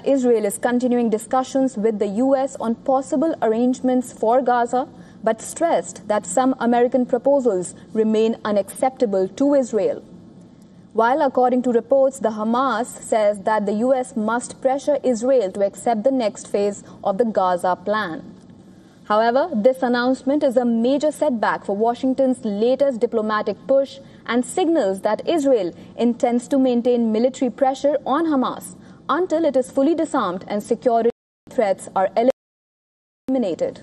Israel is continuing discussions with the U.S. on possible arrangements for Gaza, but stressed that some American proposals remain unacceptable to Israel. While, according to reports, the Hamas says that the U.S. must pressure Israel to accept the next phase of the Gaza plan. However, this announcement is a major setback for Washington's latest diplomatic push and signals that Israel intends to maintain military pressure on Hamas until it is fully disarmed and security threats are eliminated.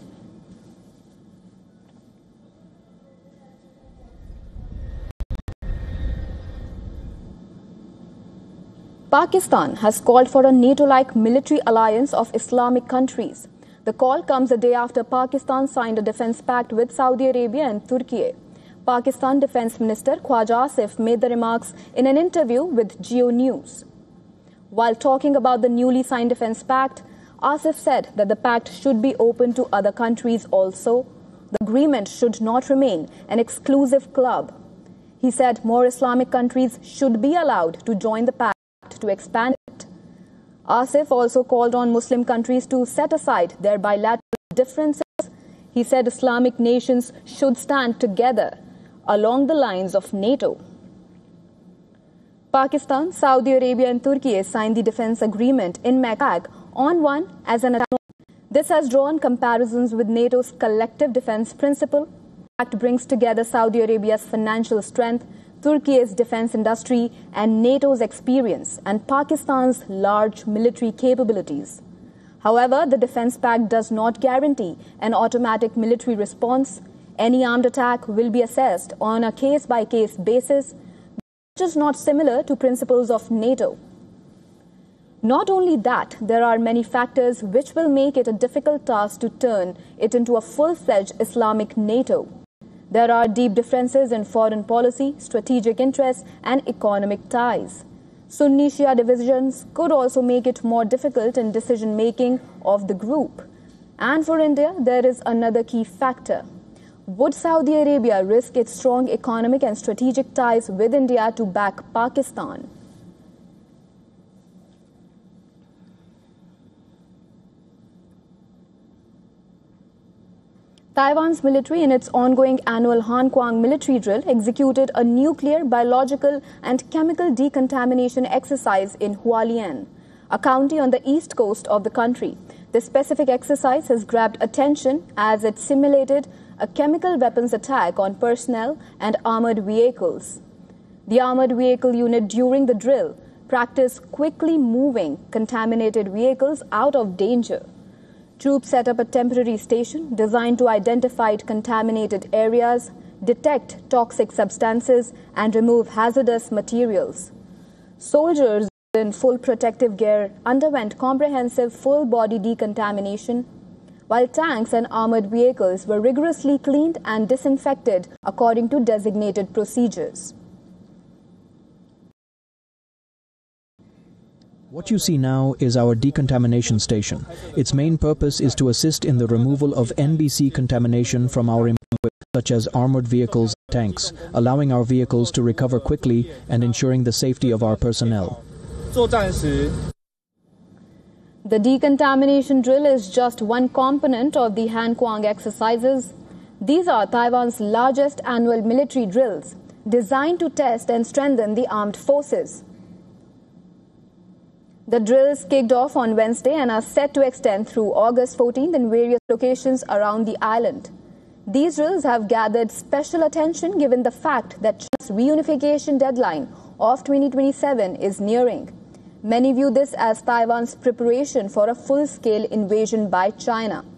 Pakistan has called for a NATO-like military alliance of Islamic countries. The call comes a day after Pakistan signed a defense pact with Saudi Arabia and Turkey. Pakistan Defense Minister Khwaja Asif made the remarks in an interview with Geo News. While talking about the newly signed defense pact, Asif said that the pact should be open to other countries also. The agreement should not remain an exclusive club. He said more Islamic countries should be allowed to join the pact to expand it. Asif also called on Muslim countries to set aside their bilateral differences. He said Islamic nations should stand together along the lines of NATO. Pakistan, Saudi Arabia and Turkey signed the defense agreement in Mecca on one as an attack. This has drawn comparisons with NATO's collective defense principle. The pact brings together Saudi Arabia's financial strength, Turkey's defense industry and NATO's experience and Pakistan's large military capabilities. However, the defense pact does not guarantee an automatic military response. Any armed attack will be assessed on a case-by-case basis, which is not similar to principles of NATO. Not only that, there are many factors which will make it a difficult task to turn it into a full-fledged Islamic NATO. There are deep differences in foreign policy, strategic interests, and economic ties. Sunni-Shia divisions could also make it more difficult in decision-making of the group. And for India, there is another key factor. Would Saudi Arabia risk its strong economic and strategic ties with India to back Pakistan? Taiwan's military, in its ongoing annual Han Kuang military drill, executed a nuclear, biological and chemical decontamination exercise in Hualien, a county on the east coast of the country. This specific exercise has grabbed attention as it simulated a chemical weapons attack on personnel and armored vehicles. The armored vehicle unit during the drill practiced quickly moving contaminated vehicles out of danger. Troops set up a temporary station designed to identify contaminated areas, detect toxic substances, and remove hazardous materials. Soldiers in full protective gear underwent comprehensive full-body decontamination, while tanks and armored vehicles were rigorously cleaned and disinfected according to designated procedures. What you see now is our decontamination station. Its main purpose is to assist in the removal of NBC contamination from our equipment, such as armored vehicles and tanks, allowing our vehicles to recover quickly and ensuring the safety of our personnel. The decontamination drill is just one component of the Han Kuang exercises. These are Taiwan's largest annual military drills, designed to test and strengthen the armed forces. The drills kicked off on Wednesday and are set to extend through August 14th in various locations around the island. These drills have gathered special attention given the fact that China's reunification deadline of 2027 is nearing. Many view this as Taiwan's preparation for a full-scale invasion by China.